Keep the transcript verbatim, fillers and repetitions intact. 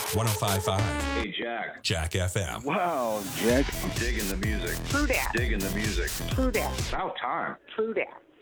one oh five point five Hey, Jack. Jack F M. Wow, Jack. I'm digging the music. True that. Digging the music. True that. About time. True that.